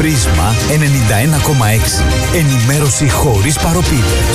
Πρίσμα 91,6. Ενημέρωση χωρίς παροπίδες.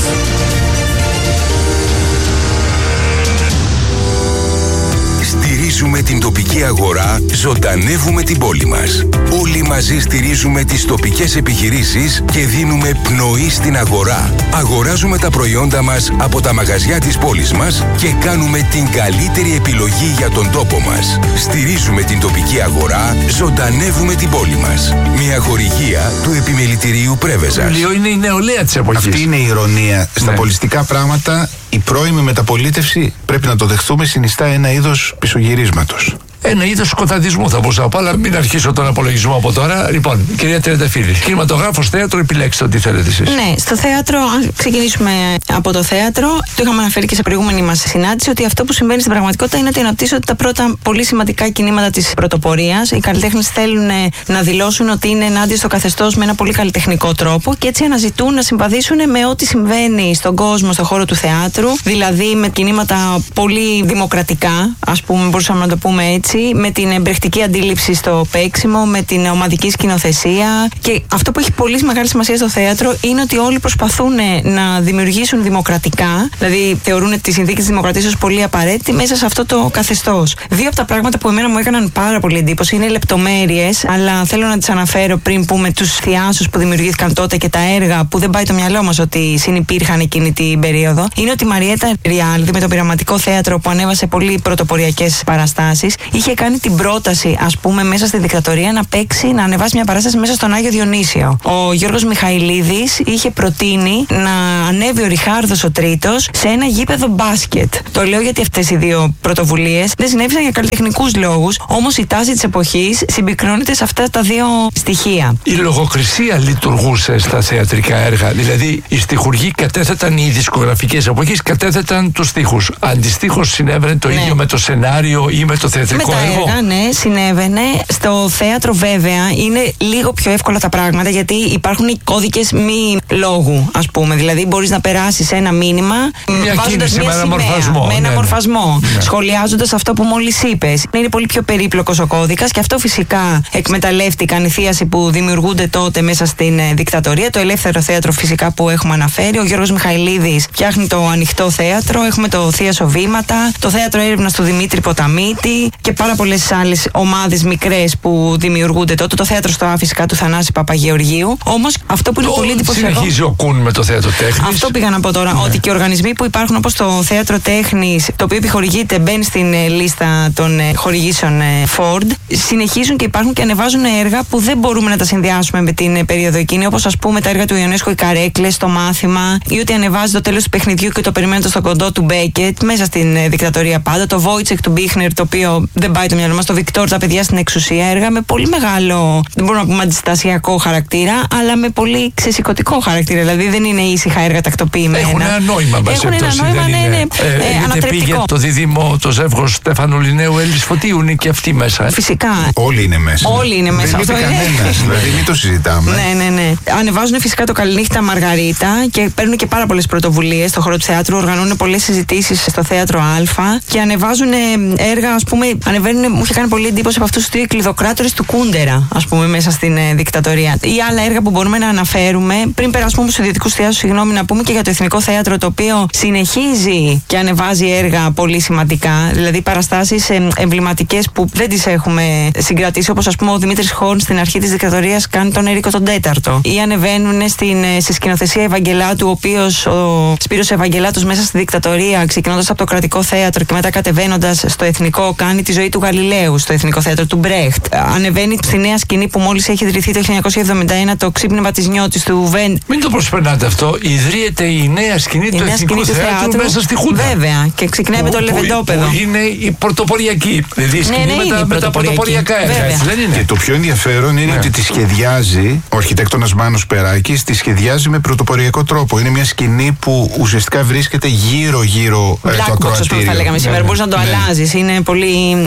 Στηρίζουμε την τοπική αγορά, ζωντανεύουμε την πόλη μας. Όλοι μαζί στηρίζουμε τις τοπικές επιχειρήσεις και δίνουμε πνοή στην αγορά. Αγοράζουμε τα προϊόντα μας από τα μαγαζιά της πόλης μας και κάνουμε την καλύτερη επιλογή για τον τόπο μας. Στηρίζουμε την τοπική αγορά, ζωντανεύουμε την πόλη μας. Μια χορηγία του Επιμελητηρίου Πρέβεζας. Είναι η νεολαία της εποχής. Αυτή είναι η ηρωνία. Στα πολιτικά πράγματα, η πρώιμη μεταπολίτευση, πρέπει να το δεχθούμε, συνιστά ένα είδος πισωγυρίσματος. Ένα είδος σκοταδισμού θα μπορούσα να πω, αλλά μην αρχίσω τον απολογισμό από τώρα. Λοιπόν, κυρία Τριανταφύλλη, κινηματογράφος, θέατρο, επιλέξτε ό,τι θέλετε εσείς. Ναι, στο θέατρο, αν ξεκινήσουμε από το θέατρο, το είχαμε αναφέρει και σε προηγούμενη μας συνάντηση, ότι αυτό που συμβαίνει στην πραγματικότητα είναι ότι αναπτύσσονται τα πρώτα πολύ σημαντικά κινήματα της πρωτοπορίας. Οι καλλιτέχνες θέλουν να δηλώσουν ότι είναι ενάντια στο καθεστώς με ένα πολύ καλλιτεχνικό τρόπο και έτσι αναζητούν να συμβαδίσουν με ό,τι συμβαίνει στον κόσμο, στον χώρο του θεάτρου, δηλαδή με κινήματα πολύ δημοκρατικά, ας πούμε, μπορούσαμε να το πούμε έτσι. Με την εμπρεχτική αντίληψη στο παίξιμο, με την ομαδική σκηνοθεσία. Και αυτό που έχει πολύ μεγάλη σημασία στο θέατρο είναι ότι όλοι προσπαθούν να δημιουργήσουν δημοκρατικά, δηλαδή θεωρούν τη συνθήκη της δημοκρατίας ως πολύ απαραίτητη μέσα σε αυτό το καθεστώς. Δύο από τα πράγματα που εμένα μου έκαναν πάρα πολύ εντύπωση είναι οι λεπτομέρειες, αλλά θέλω να τις αναφέρω πριν πούμε τους θειάσους που δημιουργήθηκαν τότε και τα έργα που δεν πάει το μυαλό μας ότι συνυπήρχαν εκείνη την περίοδο. Είναι ότι η Μαριέτα Ριάλδη με το Πειραματικό Θέατρο που ανέβασε πολύ πρωτοποριακές παραστάσεις είχε κάνει την πρόταση, ας πούμε, μέσα στη δικτατορία να παίξει, να ανεβάσει μια παράσταση μέσα στον Άγιο Διονύσιο. Ο Γιώργος Μιχαηλίδης είχε προτείνει να ανέβει ο Ριχάρδος ο Τρίτος σε ένα γήπεδο μπάσκετ. Το λέω γιατί αυτές οι δύο πρωτοβουλίες δεν συνέβησαν για καλλιτεχνικούς λόγους, όμως η τάση της εποχής συμπυκνώνεται σε αυτά τα δύο στοιχεία. Η λογοκρισία λειτουργούσε στα θεατρικά έργα. Δηλαδή, οι στιχουργοί κατέθεταν, οι δισκογραφικές εποχές κατέθεταν τους στίχους. Αντιστοίχως συνέβαινε το ίδιο με το σενάριο ή με το θεατρικό έργο. Έργα, ναι, συνέβαινε. Στο θέατρο βέβαια είναι λίγο πιο εύκολα τα πράγματα γιατί υπάρχουν οι κώδικες μη λόγου, ας πούμε. Δηλαδή μπορείς να περάσεις ένα μήνυμα βάζοντας μια σημαία, με ένα μορφασμό, σχολιάζοντας αυτό που μόλις είπες. Είναι πολύ πιο περίπλοκος ο κώδικας και αυτό φυσικά εκμεταλλεύτηκαν οι θίασοι που δημιουργούνται τότε μέσα στην δικτατορία. Το ελεύθερο θέατρο φυσικά που έχουμε αναφέρει. Ο Γιώργος Μιχαηλίδης φτιάχνει το ανοιχτό θέατρο. Έχουμε το Θίασο Βήματα, το θέατρο έρευνας του Δημήτρη Ποταμίτη και πάρα πολλές άλλες ομάδες μικρές που δημιουργούνται τότε. Το θέατρο στο Α φυσικά του Θανάση Παπαγεωργίου. Όμως αυτό που είναι πολύ εντυπωσιακό. Συνεχίζει ο Κουν με το θέατρο τέχνης. Αυτό πήγα να πω τώρα. Ναι. Ότι και οι οργανισμοί που υπάρχουν όπως το θέατρο τέχνης, το οποίο επιχορηγείται, μπαίνει στην λίστα των χορηγήσεων Ford, συνεχίζουν και υπάρχουν και ανεβάζουν έργα που δεν μπορούμε να τα συνδυάσουμε με την περίοδο εκείνη. Όπως ας πούμε τα έργα του Ιονέσκο, οι Καρέκλες, το Μάθημα, ή ότι ανεβάζει το τέλος του παιχνιδιού και το περιμένετε στο κοντό του Μπέκετ, μέσα στην δικτατορία πάντα. Το Βόιτσεκ του Μπίχνερ, το οποίο δεν πάει το μυαλό μας, το Βικτόρ, τα παιδιά στην εξουσία, έργα με πολύ μεγάλο, δεν μπορούμε να πούμε αντιστασιακό χαρακτήρα, αλλά με πολύ ξεσηκωτικό χαρακτήρα. Δηλαδή δεν είναι ήσυχα έργα τακτοποιημένα. Έχουν ένα νόημα μέσα. Έχουν ένα νόημα, ναι, ανατρεπτικό. Πήγε το δίδυμο, το ζεύγος Στέφανου Λινέου, Έλλης Φωτίου, είναι και αυτοί μέσα. Φυσικά. Όλοι είναι μέσα. Όλοι είναι μέσα. Δεν είναι κανένας, δηλαδή μην το συζητάμε. Ναι. Ανεβάζουν φυσικά το Καληνύχτα Μαργαρίτα και παίρνουν και πάρα πολλές πρωτοβουλίες στον χώρο του θεάτρου. Οργανώνουν πολλές συζητήσεις στο θέατρο Α και ανεβάζουν έργα, ας πούμε, μου είχε κάνει πολύ εντύπωση από αυτούς τους δύο κλειδοκράτορες του Κούντερα, ας πούμε, μέσα στην δικτατορία. Ή άλλα έργα που μπορούμε να αναφέρουμε. Πριν περάσουμε στους ιδιωτικούς θεάτρους, συγγνώμη, να πούμε και για το Εθνικό Θέατρο, το οποίο συνεχίζει και ανεβάζει έργα πολύ σημαντικά. Δηλαδή παραστάσεις εμβληματικές που δεν τις έχουμε συγκρατήσει, όπως ας πούμε ο Δημήτρης Χόρν στην αρχή της δικτατορίας κάνει τον Έρικο τον Τέταρτο. Ή ανεβαίνουν στη σκηνοθεσία Ευαγγελάτου, ο οποίος ο Σπύρος Ευαγγελάτος μέσα στη δικτατορία, ξεκινώντας από το Κρατικό Θέατρο και μετά κατεβαίνοντας στο Εθνικό, κάνει τη ζωή του Γαλιλαίου στο Εθνικό Θέατρο του Μπρέχτ. Ανεβαίνει στη νέα σκηνή που μόλις έχει ιδρυθεί το 1971, το Ξύπνημα της Νιώτης του Βεν. Μην το προσπερνάτε αυτό. Ιδρύεται η νέα σκηνή του Εθνικού Θεάτρου μέσα στη Χούντα. Βέβαια. Και ξεκινάει με το Λεβεντόπεδο. Που είναι η πρωτοποριακή. Δηλαδή η σκηνή με τα πρωτοποριακά έργα. Δεν είναι. Και το πιο ενδιαφέρον είναι ότι τη σχεδιάζει ο αρχιτέκτονας Μάνος Περάκης, τη σχεδιάζει με πρωτοποριακό τρόπο. Είναι μια σκηνή που ουσιαστικά βρίσκεται γύρω-γύρω το ακροατήριο. Θα λέγαμε σήμερα. Μπορείς να το αλλάζεις. Είναι πολύ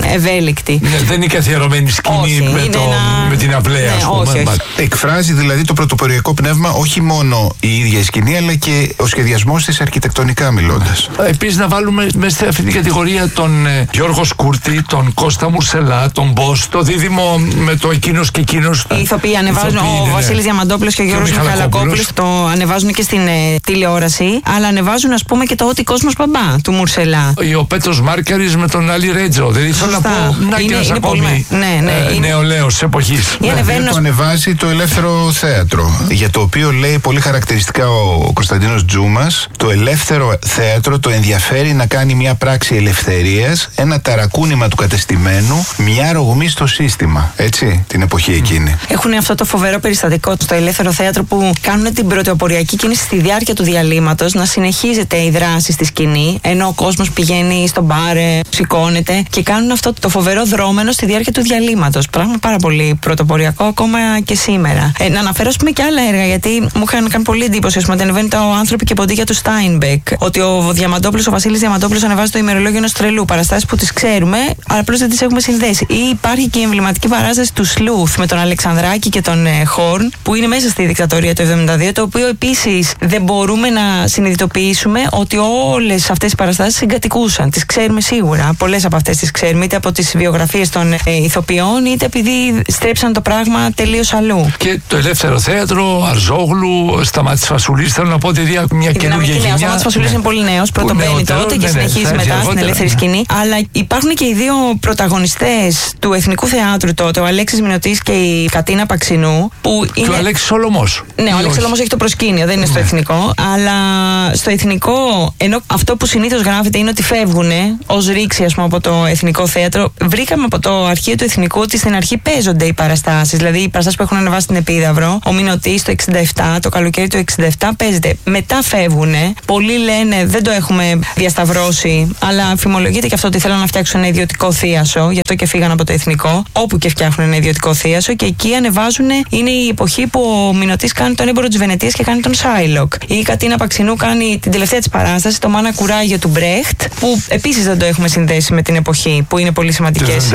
ευέλικτη. Ναι, δεν είναι καθιερωμένη σκηνή με την αυλαία, ας πούμε. Όχι. Εκφράζει δηλαδή το πρωτοποριακό πνεύμα όχι μόνο η ίδια η σκηνή, αλλά και ο σχεδιασμός της αρχιτεκτονικά μιλώντας. Επίσης, να βάλουμε μέσα σε αυτή την κατηγορία τον Γιώργο Σκούρτη, τον Κώστα Μουρσελά, τον Μπος, το δίδυμο με το εκείνος και εκείνος. Οι ηθοποιοί ανεβάζουν, ο Βασίλης Διαμαντόπουλος και ο Γιώργος Μιχαλακόπουλος το ανεβάζουν και στην τηλεόραση, αλλά ανεβάζουν, ας πούμε, και το Ό,τι κόσμος μπαμπά του Μουρσελά. Ο Πέτρος Μάρκαρης με τον Άλλη Ρέτζο. Δηλαδή θέλω να πω, να και ένας ακόμη νεολαίος της εποχής. Το ανεβάζει το Ελεύθερο Θέατρο, για το οποίο λέει πολύ χαρακτηριστικά ο Κωνσταντίνος Τζούμας, το ελεύθερο θέατρο το ενδιαφέρει να κάνει μια πράξη ελευθερίας, ένα ταρακούνημα του κατεστημένου, μια ρογμή στο σύστημα. Έτσι, την εποχή εκείνη. Έχουν αυτό το φοβερό περιστατικό στο Ελεύθερο Θέατρο που κάνουν την πρωτοποριακή κίνηση στη διάρκεια του διαλύματος, να συνεχίζεται η δράση στη σκηνή, ενώ ο κόσμος πηγαίνει στο μπαρ, σηκώνεται, και κάνουν αυτό το φοβερό δρόμενο στη διάρκεια του διαλύματος. Πράγμα πάρα πολύ πρωτοποριακό ακόμα και σήμερα. Να αναφέρω, ας πούμε, και άλλα έργα, γιατί μου είχαν κάνει πολύ εντύπωση, ας πούμε, ότι ανεβαίνει το Άνθρωποι και Ποντίκια του Στάινμπεκ. Ότι ο Διαμαντόπουλος, ο Βασίλης Διαμαντόπουλος, ανεβάζει το ημερολόγιο ενός τρελού. Παραστάσεις που τις ξέρουμε, αλλά απλώς δεν τις έχουμε συνδέσει. Ή υπάρχει και η εμβληματική παράσταση του Σλούθ με τον Αλεξανδράκη και τον Χόρν, που είναι μέσα στη δικτατορία του 1972, το οποίο επίσης δεν μπορούμε να συνειδητοποιήσουμε ότι όλες αυτές οι παραστάσεις συγκατοικούσαν. Τις ξέρουμε σίγουρα. Πολλές από αυτές τις ξέρουμε, είτε από τις βιογραφίες των ηθοποιών, είτε επειδή στρέψαν το πράγμα τελείως αλλού. Και το Ελεύθερο Θέατρο, Αρζόγλου, Σταμάτης Φασουλής, θέλω να πω ότι μια καινούργια γενιά. Ο Σταμάτης Φασουλής είναι πολύ νέος, πρωτομπαίνει τότε και συνεχίζει μετά στην ελεύθερη σκηνή. Αλλά υπάρχουν και οι δύο πρωταγωνιστές του Εθνικού Θεάτρου τότε, ο Αλέξης Μινωτής και η Κατίνα Παξινού. Και ο Αλέξης Σολωμός. Ναι, ο Αλέξης Σολωμός έχει το προσκήνιο, δεν είναι στο Εθνικό. Αλλά στο Εθνικό, ενώ αυτό που συνήθως γράφεται είναι ότι φεύγουν ως ρήξη, ας πούμε, από το Εθνικό Θέατρο, βρήκαμε από το αρχείο του Εθνικού ότι στην αρχή παίζονται οι παραστάσεις. Δηλαδή, οι παραστάσεις που έχουν ανεβάσει στην Επίδαυρο, ο Μινωτής το 67, το καλοκαίρι του 67 παίζεται. Μετά φεύγουν. Πολλοί λένε δεν το έχουμε διασταυρώσει, αλλά φημολογείται και αυτό ότι θέλουν να φτιάξουν ένα ιδιωτικό θίασο, γι' αυτό και φύγαν από το Εθνικό, όπου και φτιάχνουν ένα ιδιωτικό θίασο, και εκεί ανεβάζουν. Είναι η εποχή που ο Μινωτής κάνει τον Έμπορο της Βενετίας και κάνει τον Σάιλοκ. Η Κατίνα Παξινού κάνει την τελευταία της παράσταση, το Μάνα Κουράγιο του Μπρέχτ, που επίσης δεν το έχουμε συνδέσει με την εποχή, που είναι πολύ σημαντικές.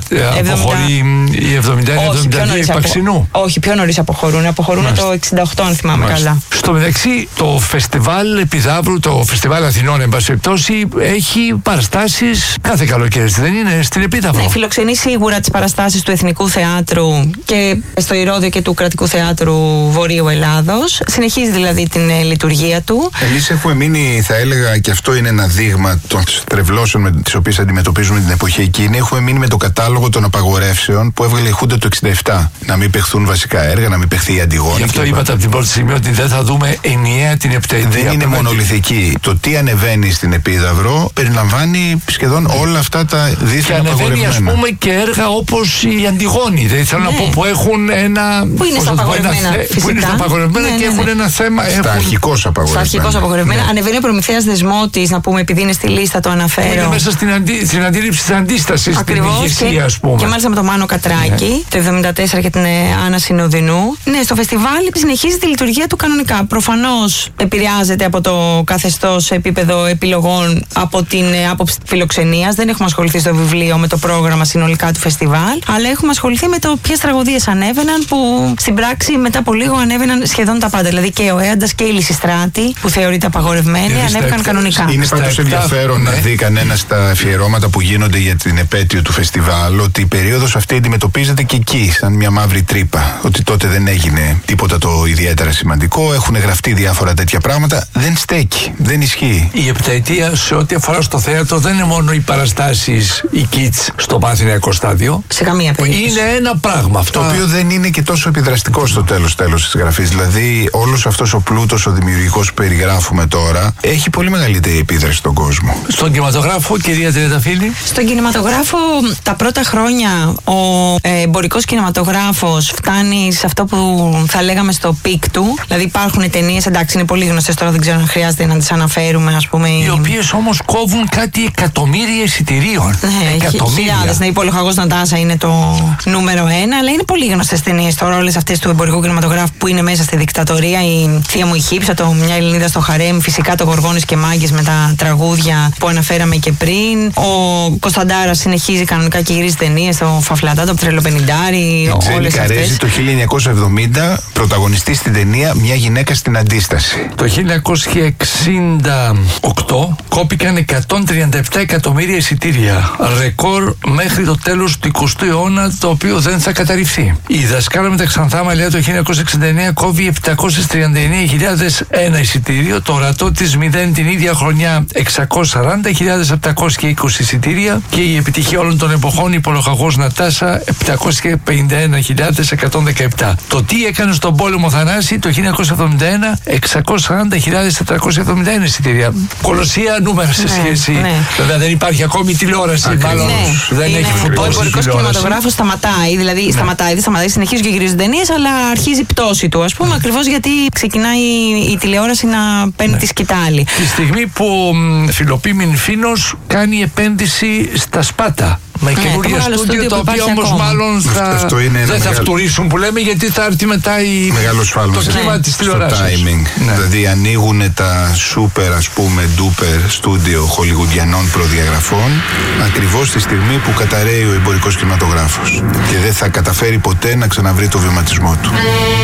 Η 71-72 η Παξινού. Όχι, πιο νωρίς αποχωρούν. Αποχωρούν το 68, αν θυμάμαι καλά. Στο μεταξύ, το Φεστιβάλ Επιδαύρου, το Φεστιβάλ Αθηνών, εν πάση περιπτώσει, έχει παραστάσεις κάθε καλοκαίρι, δεν είναι, στην Επίδαυρο. Ναι, φιλοξενεί σίγουρα τις παραστάσεις του Εθνικού Θεάτρου και στο Ηρώδειο και του Κρατικού Θεάτρου Βορείου Ελλάδος. Συνεχίζει δηλαδή την λειτουργία του. Εμείς έχουμε μείνει, θα έλεγα, και αυτό είναι ένα δείγμα των στρεβλώσεων με τις οποίες αντιμετωπίζουμε την εποχή εκείνη. Έχουμε μείνει με το κατάλογο των απαγορεύσεων που έβγαλε η Χούντα το 67. Να μην παιχθούν βασικά έργα, να μην παιχθεί η Αντιγόνη. Γι' αυτό είπατε από την πρώτη στιγμή ότι δεν θα δούμε ενιαία την επταετία. Δεν είναι μονολυθική. Το τι ανεβαίνει στην Επίδαυρο περιλαμβάνει σχεδόν όλα αυτά τα δίθεν απαγορευμένα. Και ανεβαίνει, ας πούμε, και έργα όπως η Αντιγόνη. Δηλαδή θέλω να πω που έχουν ένα. Που είναι στα απαγορευμένα. Που είναι στα απαγορευμένα και έχουν ένα θέμα. Στα αρχικώς απαγορευμένα. Ανεβαίνει ο Προμηθέας Δεσμότης, να πούμε, επειδή είναι στη λίστα, το αναφέρω. Είναι μέσα στην αντίληψη της αντίστασης. Ακριβώς. Και μάλιστα με τον Μάνο Κατράκη, το 1974, και την Άννα Συνοδεινού. Ναι, στο φεστιβάλ συνεχίζει τη λειτουργία του κανονικά. Προφανώς επηρεάζεται από το καθεστώς σε επίπεδο επιλογών από την άποψη φιλοξενίας. Δεν έχουμε ασχοληθεί στο βιβλίο με το πρόγραμμα συνολικά του φεστιβάλ, αλλά έχουμε ασχοληθεί με το ποιες τραγωδίες ανέβαιναν, που στην πράξη μετά από λίγο ανέβαιναν σχεδόν τα πάντα. Δηλαδή και ο Έαντας και η Λυσιστράτη, που θεωρείται απαγορευμένη, ανέβηκαν κανονικά. Είναι πάντως ενδιαφέρον να δει κανένα τα αφιερώματα που γίνονται για την επέτειο του φεστιβάλ, ότι η περίοδος αυτή αντιμετωπίζεται και εκεί σαν μια μαύρη τρύπα. Ότι τότε δεν έγινε τίποτα το ιδιαίτερα σημαντικό, έχουν γραφτεί διάφορα τέτοια πράγματα. Δεν στέκει, δεν ισχύει. Η επταετία σε ό,τι αφορά στο θέατρο δεν είναι μόνο οι παραστάσεις, οι kits στο Παναθηναϊκό Στάδιο. Σε καμία περίπτωση. Είναι ένα πράγμα αυτό. Το οποίο δεν είναι και τόσο επιδραστικό στο τέλος της γραφής. Δηλαδή, όλος αυτός ο πλούτος, ο δημιουργικός που περιγράφουμε τώρα, έχει πολύ μεγαλύτερη επίδραση στον κόσμο. Στον κινηματογράφο, κυρία Τριανταφύλλη. Στον κινηματογράφο, τα πρώτα χρόνια, ο εμπορικός κινηματογράφος φτάνει σε αυτό που θα λέγαμε στο πικ του. Δηλαδή, υπάρχουν ταινίες, εντάξει, είναι πολύ γνωστές τώρα, δεν ξέρω αν χρειάζεται να τις αναφέρουμε, ας πούμε. Οι οποίες όμως κόβουν κάτι εκατομμύρια εισιτηρίων. Ναι, χιλιάδες. Ναι, η Πολυχαγός Νατάσα είναι το νούμερο 1, αλλά είναι πολύ γνωστές ταινίες τώρα, όλες αυτές του εμπορικού κινηματογράφου που είναι μέσα στη δικτατορία. Η Θεία μου η Χύψα, το Μια Ελληνίδα στο Χαρέμ, φυσικά το Γοργόνης και Μάγκες με τα τραγούδια που αναφέραμε και πριν. Ο Κωνσταντάρης Κάρα συνεχίζει κανονικά και γυρίζει ταινίες, το Φαφλατά, το Τρελοπενιντάρι, όλες αυτές. Καρέζη το 1970 πρωταγωνιστεί στην ταινία Μια γυναίκα στην αντίσταση. Το 1968 κόπηκαν 137 εκατομμύρια εισιτήρια. Ρεκόρ μέχρι το τέλος του 20ου αιώνα, το οποίο δεν θα καταρριφθεί. Η Δασκάλα με τα Ξανθά Μαλλιά το 1969 κόβει 739.001 εισιτήριο. Το Ορατό της 0 την ίδια χρονιά 640.720 εισιτήρια. Και η επιτυχία όλων των εποχών, η Πολοχαγός Νατάσα, 751.117. Το τι έκανε στον πόλεμο Θανάση το 1971, 640.471 εισιτήρια. Κολοσσία νούμερα σε σχέση. Βέβαια δεν υπάρχει ακόμη τηλεόραση. Μάλλον δεν έχει φουντώσει. Ο εμπορικός κινηματογράφος σταματάει. Δηλαδή σταματάει, συνεχίζει και γυρίζει ταινίες, αλλά αρχίζει η πτώση του, ας πούμε, ακριβώς γιατί ξεκινάει η τηλεόραση να παίρνει τη σκητάλη. Τη στιγμή που Φιλοπίμην Φίνος κάνει επένδυση στα Σπάτα. Με καινούργια στούντιο, τα οποία όμως μάλλον δεν θα φτουρήσουν που λέμε, γιατί θα έρθει μετά το κύμα της τηλεοράσης. Το timing. Δηλαδή ανοίγουν τα super, ας πούμε, duper στούντιο χολιγουντιανών προδιαγραφών ακριβώς τη στιγμή που καταραίει ο εμπορικός κινηματογράφος και δεν θα καταφέρει ποτέ να ξαναβρει το βηματισμό του.